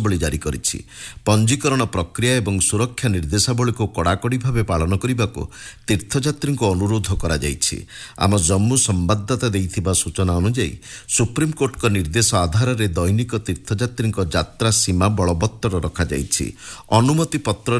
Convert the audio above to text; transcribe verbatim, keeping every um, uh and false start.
ନିର୍ଦ୍ଦେଶାବଳୀ ଜାରି କରିଛି। ପଞ୍ଜୀକରଣ ପ୍ରକ୍ରିୟା ଏବଂ ସୁରକ୍ଷା ନିର୍ଦ୍ଦେଶାବଳୀକୁ କଡ଼ାକଡ଼ି ଭାବେ ପାଳନ କରିବାକୁ ତୀର୍ଥଯାତ୍ରୀଙ୍କୁ ଅନୁରୋଧ କରାଯାଇଛି। ଆମ ଜମ୍ମୁ ସମ୍ବାଦଦାତା ଦେଇଥିବା ସୂଚନା ଅନୁଯାୟୀ ସୁପ୍ରିମକୋର୍ଟଙ୍କ ନିର୍ଦ୍ଦେଶ ଆଧାରରେ ଦୈନିକ ତୀର୍ଥଯାତ୍ରୀଙ୍କ ଯାତ୍ରା ସୀମା ବଳବତ୍ତର ରଖାଯାଇଛି। ଅନୁମତି ପତ୍ର